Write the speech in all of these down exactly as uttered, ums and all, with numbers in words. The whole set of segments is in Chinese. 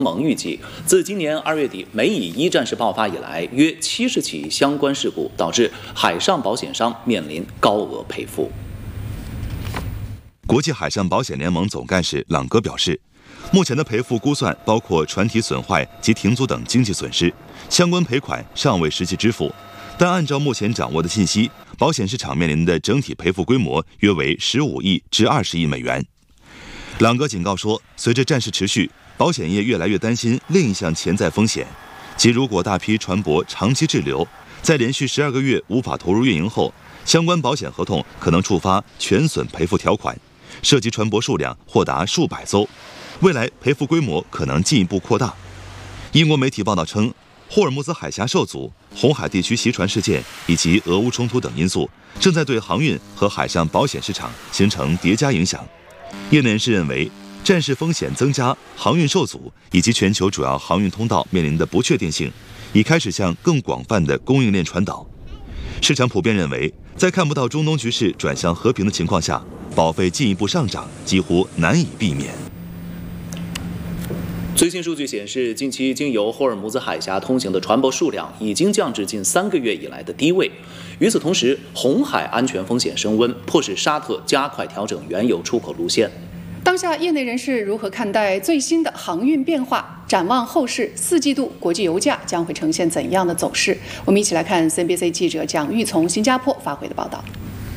盟预计，自今年二月底美以一战事爆发以来，约七十起相关事故导致海上保险商面临高额赔付。 国际海上保险联盟总干事朗格表示，目前的赔付估算包括船体损坏及停租等经济损失，相关赔款尚未实际支付。但按照目前掌握的信息，保险市场面临的整体赔付规模约为十五亿至二十亿美元。朗格警告说，随着战事持续，保险业越来越担心另一项潜在风险，即如果大批船舶长期滞留，在连续十二个月无法投入运营后，相关保险合同可能触发全损赔付条款，涉及船舶数量或达数百艘，未来赔付规模可能进一步扩大。英国媒体报道称，霍尔木兹海峡受阻、红海地区袭船事件以及俄乌冲突等因素，正在对航运和海上保险市场形成叠加影响。业内人士认为，战事风险增加、航运受阻以及全球主要航运通道面临的不确定性，已开始向更广泛的供应链传导。市场普遍认为，在看不到中东局势转向和平的情况下，保费进一步上涨几乎难以避免。 最新数据显示，近期经由霍尔木兹海峡通行的船舶数量已经降至近三个月以来的低位。与此同时，红海安全风险升温，迫使沙特加快调整原油出口路线。 当下业内人士如何看待最新的航运变化？展望后市，四季度国际油价将会呈现怎样的走势？我们一起来看 C N B C 记者蒋玉从新加坡发回的报道。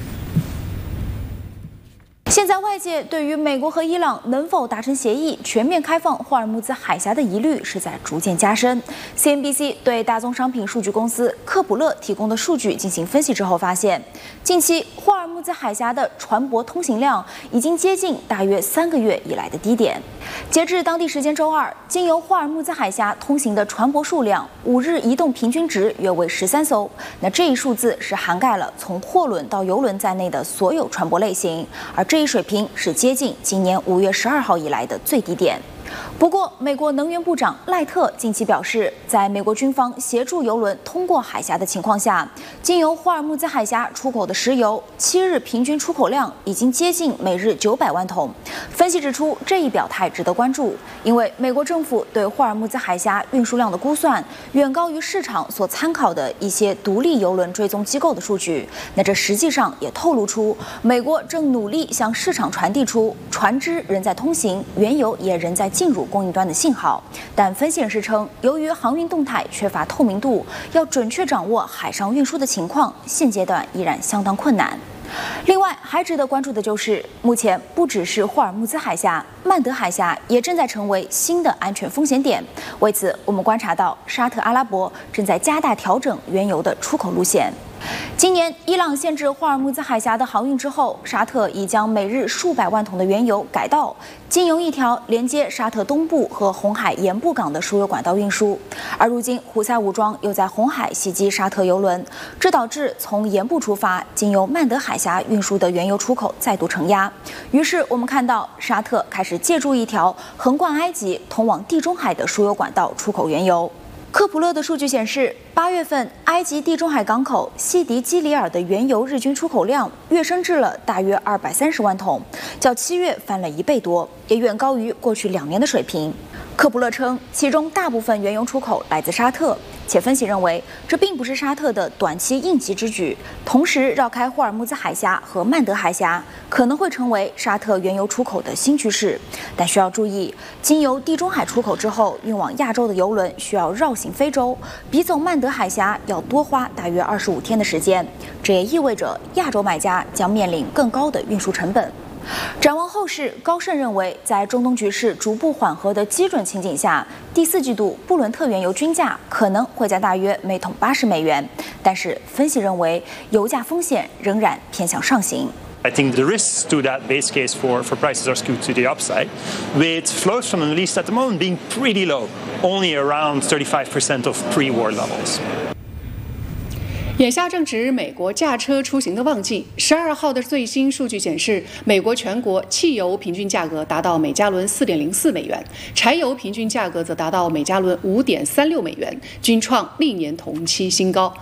现在外界对于美国和伊朗能否达成协议，全面开放霍尔木兹海峡的疑虑是在逐渐加深。C N B C 对大宗商品数据公司科普勒提供的数据进行分析之后发现，近期霍尔木兹海峡的船舶通行量已经接近大约三个月以来的低点。截至当地时间周二，经由霍尔木兹海峡通行的船舶数量五日移动平均值约为十三艘，那这一数字是涵盖了从货轮到邮轮在内的所有船舶类型，而这一水平是接近今年五月十二号以来的最低点。不过，美国能源部长赖特近期表示，在美国军方协助油轮通过海峡的情况下，经由霍尔木兹海峡出口的石油七日平均出口量已经接近每日九百万桶。分析指出，这一表态值得关注，因为美国政府对霍尔木兹海峡运输量的估算远高于市场所参考的一些独立油轮追踪机构的数据。那这实际上也透露出，美国正努力向市场传递出船只仍在通行，原油也仍在进入供应端的信号。但分析人士称，由于航运动态缺乏透明度，要准确掌握海上运输的情况，现阶段依然相当困难。另外，还值得关注的就是，目前不只是霍尔木兹海峡，曼德海峡也正在成为新的安全风险点。为此，我们观察到沙特阿拉伯正在加大调整原油的出口路线。今年，伊朗限制霍尔木兹海峡的航运之后，沙特已将每日数百万桶的原油改道，经由一条连接沙特东部和红海盐部港的输油管道运输。而如今，胡塞武装又在红海袭击沙特油轮，这导致从盐部出发，经由曼德海峡运输的原油出口再度承压。于是，我们看到沙特开始借助一条横贯埃及通往地中海的输油管道出口原油。科普勒的数据显示，八月份埃及地中海港口西迪基里尔的原油日均出口量跃升至了大约二百三十万桶，较七月翻了一倍多，也远高于过去两年的水平。科普勒称，其中大部分原油出口来自沙特，且分析认为这并不是沙特的短期应急之举。同时，绕开霍尔木兹海峡和曼德海峡可能会成为沙特原油出口的新趋势。但需要注意，经由地中海出口之后，运往亚洲的油轮需要绕行非洲，比走曼德海峡要多花大约二十五天的时间。这也意味着亚洲买家将面临更高的运输成本。展望后市，高盛认为，在中东局势逐步缓和的基准情景下，第四季度布伦特原油均价可能会在大约每桶八十美元。但是，分析认为，油价风险仍然偏向上行。 I think the risks to that base case for, for prices are skewed to the upside, with flows from the Middle East at the moment being pretty low, only around thirty-five percent of pre-war levels. 眼下正值美国驾车出行的旺季。十二号的最新数据显示，美国全国汽油平均价格达到每加仑四点零四美元，柴油平均价格则达到每加仑五点三六美元，均创历年同期新高。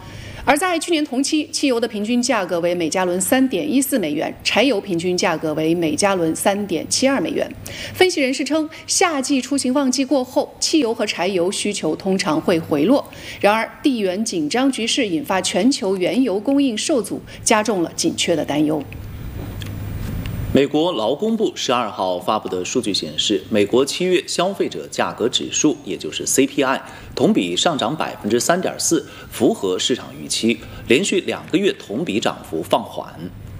而在去年同期，汽油的平均价格为每加仑三点一四美元，柴油平均价格为每加仑三点七二美元。分析人士称，夏季出行旺季过后，汽油和柴油需求通常会回落。然而，地缘紧张局势引发全球原油供应受阻，加重了紧缺的担忧。 美国劳工部十二号发布的数据显示，美国七月消费者价格指数，也就是 C P I， 同比上涨百分之三点四，符合市场预期，连续两个月同比涨幅放缓。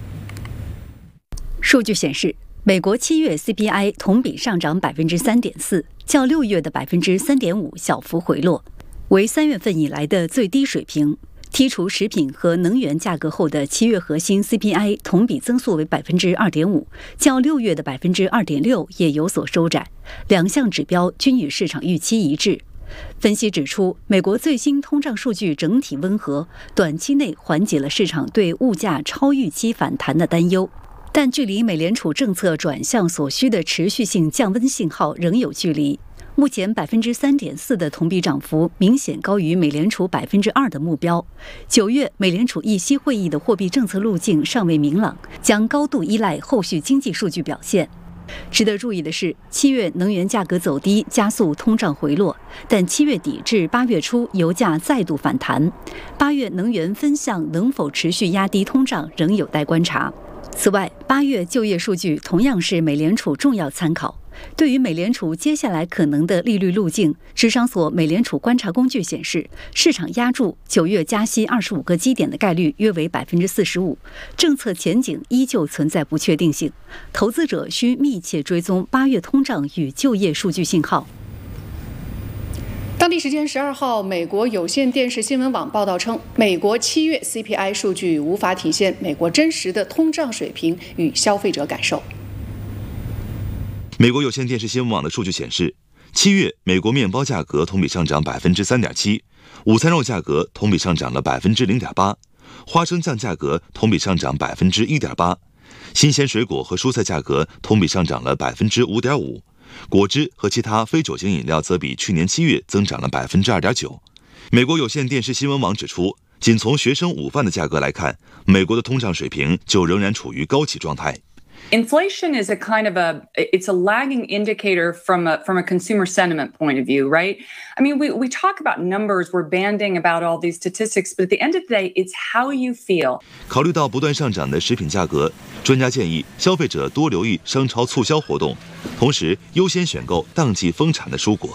数据显示，美国七月 C P I 同比上涨百分之三点四，较六月的百分之三点五小幅回落，为三月份以来的最低水平。剔除食品和能源价格后的七月核心 C P I 同比增速为百分之二点五，较六月的百分之二点六也有所收窄，两项指标均与市场预期一致。分析指出，美国最新通胀数据整体温和，短期内缓解了市场对物价超预期反弹的担忧，但距离美联储政策转向所需的持续性降温信号仍有距离。目前百分之三点四的同比涨幅明显高于美联储百分之二的目标。九月美联储议息会议的货币政策路径尚未明朗，将高度依赖后续经济数据表现。值得注意的是，七月能源价格走低，加速通胀回落，但七月底至八月初油价再度反弹。八月能源分项能否持续压低通胀，仍有待观察。此外，八月就业数据同样是美联储重要参考。对于美联储接下来可能的利率路径，芝商所美联储观察工具显示，市场压注九月加息二十五个基点的概率约为百分之四十五，政策前景依旧存在不确定性，投资者需密切追踪八月通胀与就业数据信号。 当地时间十二号，美国有线电视新闻网报道称，美国七月 C P I 数据无法体现美国真实的通胀水平与消费者感受。 美国有线电视新闻网的数据显示，七月美国面包价格同比上涨百分之三点七，午餐肉价格同比上涨了百分之零点八，花生酱价格同比上涨百分之一点八，新鲜水果和蔬菜价格同比上涨了百分之五点五，果汁和其他非酒精饮料则比去年七月增长了百分之二点九。美国有线电视新闻网指出，仅从学生午饭的价格来看，美国的通胀水平就仍然处于高企状态。 Inflation is a kind of a, it's a lagging indicator from a, from a consumer sentiment point of view, right? I mean, we, we talk about numbers, we're banding about all these statistics, but at the end of the day, it's how you feel. 考虑到不断上涨的食品价格，专家建议消费者多留意商超促销活动，同时优先选购当季丰产的蔬果。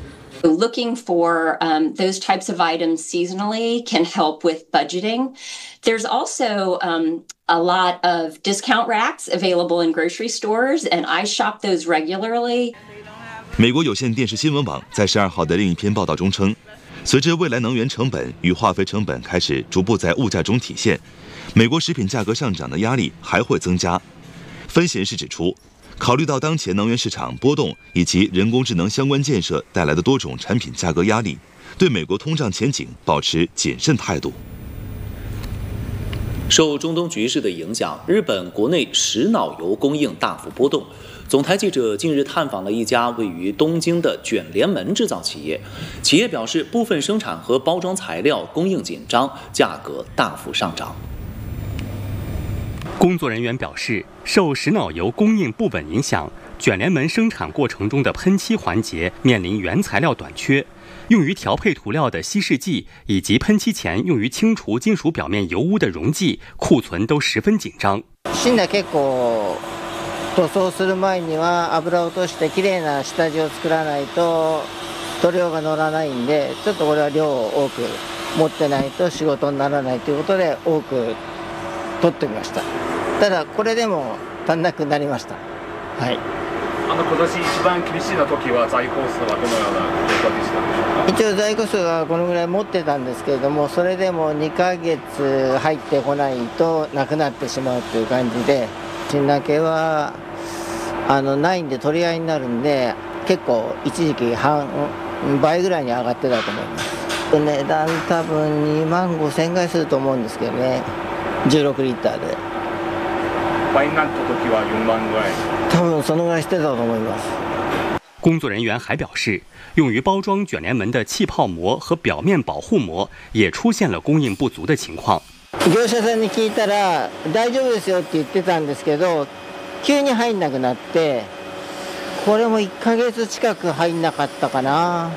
Looking for um, those types of items seasonally can help with budgeting. There's also um, a lot of discount racks available in grocery stores, and I shop those regularly. 美国有线电视新闻网在十二号的另一篇报道中称，随着未来能源成本与化肥成本开始逐步在物价中体现，美国食品价格上涨的压力还会增加。分析人士指出，考虑到当前能源市场波动以及人工智能相关建设带来的多种产品价格压力，对美国通胀前景保持谨慎态度。 受中东局势的影响，日本国内石脑油供应大幅波动。总台记者近日探访了一家位于东京的卷帘门制造企业，企业表示部分生产和包装材料供应紧张，价格大幅上涨。 工作人员表示，受石脑油供应不稳影响，卷帘门生产过程中的喷漆环节面临原材料短缺，用于调配涂料的稀释剂以及喷漆前用于清除金属表面油污的溶剂库存都十分紧张。 芯が結構塗装する前には油を落としてきれいな下地を作らないと塗料が乗らないんで、ちょっとこれは量を多く持ってないと仕事にならないということで多く取ってみました。ただこれでも足んなくなりました。はい。 あの今年一番厳しいの時は在庫数はどのような状況でしたでしょうか。 一応在庫数はこのぐらい持ってたんですけれども、それでもにかげつ入ってこないとなくなってしまうという感じで、新だけはあのないんで取り合いになるんで、結構一時期半倍ぐらいに上がってたと思います。値段多分にまんごせんぐらいすると思うんですけどね。じゅうろくリッターで倍になった時はよんまんぐらい。 多分そのぐらいしてたと思います。 工作人员还表示，用于包装卷帘门的气泡膜和表面保护膜也出现了供应不足的情况。 業者さんに聞いたら大丈夫ですよって言ってたんですけど、急に入んなくなって、これもいっかげつ近く入んなかったかな。